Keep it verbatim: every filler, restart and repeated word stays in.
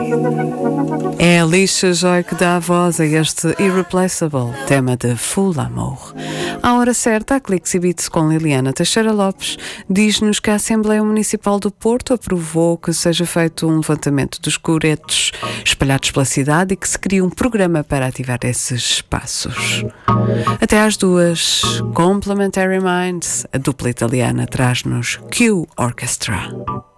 É a Alicia Joy que dá a voz a este Irreplaceable, tema de Full Amour. À hora certa, a Cliques e Beats com Liliana Teixeira Lopes diz-nos que a Assembleia Municipal do Porto aprovou que seja feito um levantamento dos coretos espalhados pela cidade e que se crie um programa para ativar esses espaços. Até às duas, Complementary Minds, a dupla italiana traz-nos Q Orchestra.